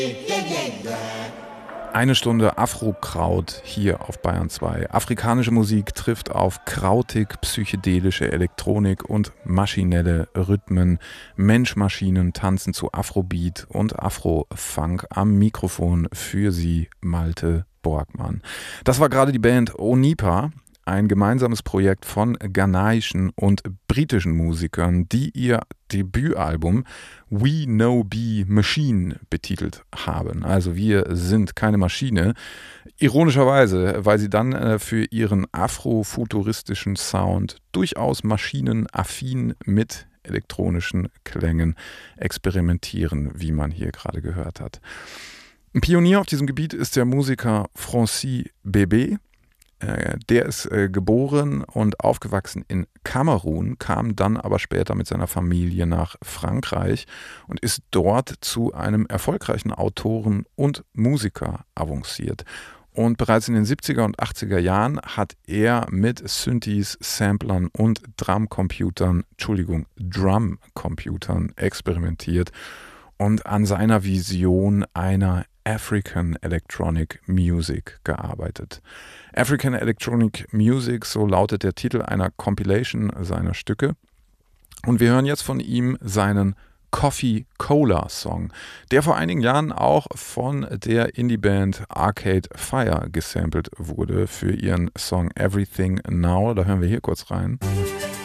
Eine Stunde Afro-Kraut hier auf Bayern 2. Afrikanische Musik trifft auf krautig-psychedelische Elektronik und maschinelle Rhythmen. Mensch-Maschinen tanzen zu Afrobeat und Afro-Funk. Am Mikrofon für Sie Malte Borgmann. Das war gerade die Band Onipa, ein gemeinsames Projekt von ghanaischen und britischen Musikern, die ihr Debütalbum We No Be Machine betitelt haben. Also wir sind keine Maschine. Ironischerweise, weil sie dann für ihren afrofuturistischen Sound durchaus maschinenaffin mit elektronischen Klängen experimentieren, wie man hier gerade gehört hat. Ein Pionier auf diesem Gebiet ist der Musiker Francis Bébé. Der ist geboren und aufgewachsen in Kamerun, kam dann aber später mit seiner Familie nach Frankreich und ist dort zu einem erfolgreichen Autoren und Musiker avanciert. Und bereits in den 70er und 80er Jahren hat er mit Synthes, Samplern und Drumcomputern experimentiert und an seiner Vision einer African Electronic Music gearbeitet. African Electronic Music, so lautet der Titel einer Compilation seiner Stücke. Und wir hören jetzt von ihm seinen Coffee Cola Song, der vor einigen Jahren auch von der Indie-Band Arcade Fire gesampelt wurde für ihren Song Everything Now. Da hören wir hier kurz rein.